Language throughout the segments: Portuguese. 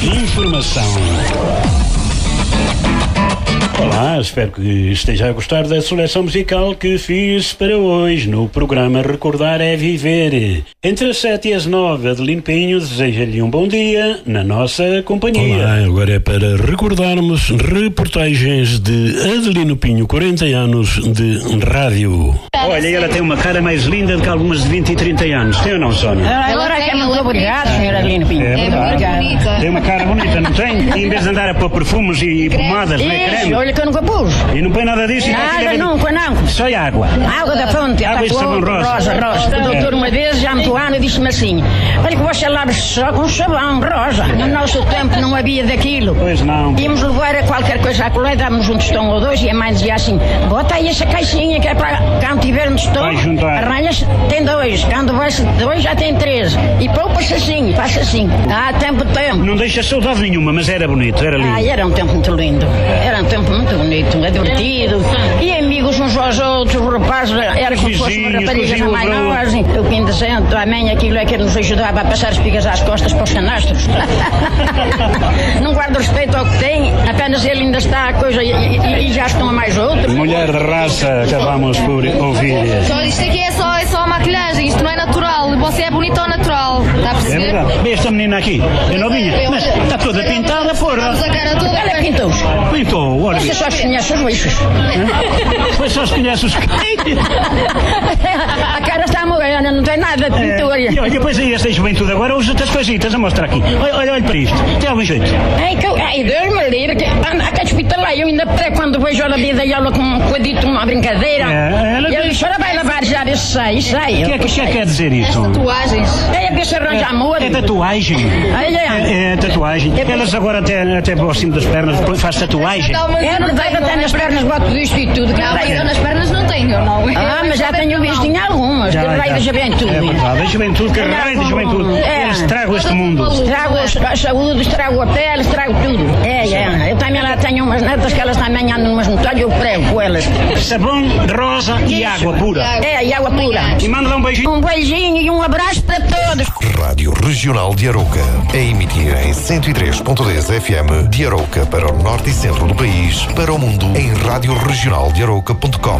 Informação. Olá, espero que esteja a gostar da seleção musical que fiz para hoje no programa Recordar é Viver. Entre as 7 e as 9, Adelino Pinho deseja-lhe um bom dia na nossa companhia. Olá, agora é para recordarmos reportagens de Adelino Pinho, 40 anos de rádio. Olha, ela tem uma cara mais linda do que algumas de 20 e 30 anos, tem ou não, Sónia? Agora é muito obrigado, senhora Adelino Pinho. É verdade. Obrigada. Tem uma cara bonita, não tem? E em vez de andar a pôr perfumes e pomadas, não é creme? Olha que eu nunca pus. E não põe nada disso? Nada, nunca, não. Só água. Água da fonte. Água e sabão rosa. O doutor uma vez, já muito ano, disse-me assim: olha que você lava só com sabão rosa. No nosso tempo não havia daquilo. Pois não. Íamos levar a qualquer coisa à colher, dávamos um tostão ou dois, e a mãe dizia assim: bota aí essa caixinha que é para quando tiver um tostão, arranha-se, tem dois. Quando vai dois, já tem três. E poupa-se assim, passa assim. Tempo. Não deixa saudade nenhuma, mas era bonito, era lindo. Era um tempo muito lindo. Era um tempo muito bonito, divertido. E amigos uns aos outros, os rapazes, era como se fosse uma rapariga mais nova, assim, o quindecento, a mãe, aquilo é que nos ajudava a passar espigas às costas para os canastros. Não guarda respeito ao que tem, apenas ele ainda está a coisa e já estão a mais outros. Mulher de raça, acabamos por ouvir. Só isto aqui é só maquilhagem, isto não é natural. Você é bonito ou natural, está a perceber? É verdade. Vê esta menina aqui, é novinha, mas está toda pintada, porra. A cara toda. Ela pintou-os. Pintou, olha. Você só conhece os lixos. Foi só se conhece os A cara está morena, não tem nada de pintura. E olha, depois aí esta juventude agora usa outras coisitas a mostrar aqui. Olha para isto, tem algum jeito? Ai, Deus me livre, a hospitalar, eu ainda até quando vejo a vida e ela com um coadito, uma brincadeira, e a senhora vai lavar já, vê se sai. O que é que quer dizer isso? Tatuagens. É ver se arranja amor. É tatuagem. É tatuagem. Elas agora até ao cimo das pernas faz tatuagem. É verdade, até nas pernas boto isto e tudo. Não, eu nas pernas não tenho, não. Mas já tenho visto em algumas. Que raio da juventude. É verdade, a juventude, que raio da juventude. Eles estragam este mundo. Estrago a saúde, estrago a pele, estrago tudo. Eu também lá tenho umas netas que elas também andam umas montanhas, eu prego com elas. Sabão, rosa e água pura. E água pura. E manda lá um beijinho. Um beijinho e um abraço para todos. Rádio Regional de Arouca. A emitir em 103.10 FM de Arouca para o norte e centro do país, para o mundo em radioregionaldearouca.com.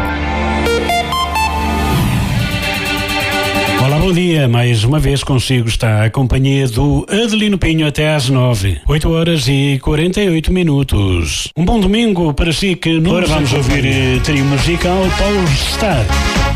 Olá, bom dia. Mais uma vez consigo estar a companhia do Adelino Pinho até às 9. 8 horas e 48 minutos. Um bom domingo para si que nos... Agora vamos ouvir trio musical Power Star.